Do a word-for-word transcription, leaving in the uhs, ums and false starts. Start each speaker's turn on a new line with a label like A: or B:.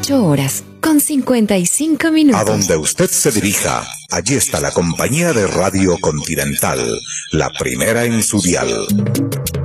A: ocho horas, con cincuenta y cinco minutos.
B: A donde usted se dirija, allí está la compañía de Radio Continental, la primera en su dial.